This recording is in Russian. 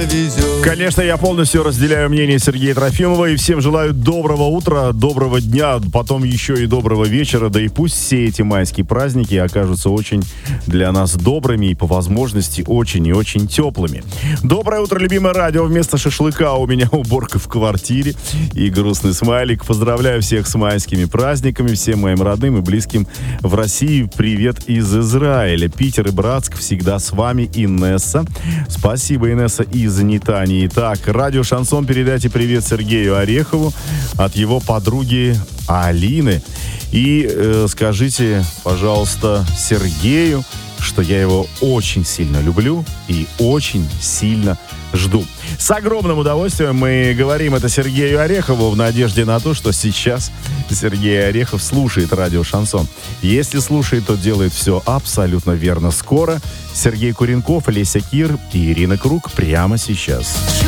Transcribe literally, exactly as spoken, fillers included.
повезет. Конечно, я полностью разделяю мнение Сергея Трофимова и всем желаю доброго утра, доброго дня, потом еще и доброго вечера, да и пусть все эти майские праздники окажутся очень для нас добрыми и по возможности очень и очень теплыми. Доброе утро, любимое радио. Вместо шашлыка у меня уборка в квартире и грустный смайлик. Поздравляю всех с майскими праздниками, всем моим родным и близким в России. Привет из Израиля. Питер и Братск всегда с вами. Инесса. Спасибо, Инесса из Нитании. Итак, радио Шансон, передайте привет Сергею Орехову от его подруги Алины. И э, скажите, пожалуйста, Сергею, что я его очень сильно люблю и очень сильно жду. С огромным удовольствием мы говорим это Сергею Орехову в надежде на то, что сейчас Сергей Орехов слушает радио Шансон. Если слушает, то делает все абсолютно верно. Скоро Сергей Куренков, Леся Кир и Ирина Круг прямо сейчас.